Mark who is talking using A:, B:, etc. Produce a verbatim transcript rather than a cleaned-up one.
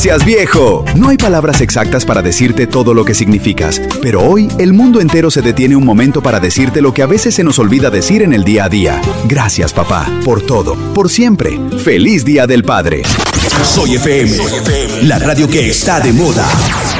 A: Gracias, viejo. No hay palabras exactas para decirte todo lo que significas, pero hoy el mundo entero se detiene un momento para decirte lo que a veces se nos olvida decir en el día a día. Gracias, papá, por todo, por siempre. ¡Feliz Día del Padre!
B: Soy F M, la radio que está de moda.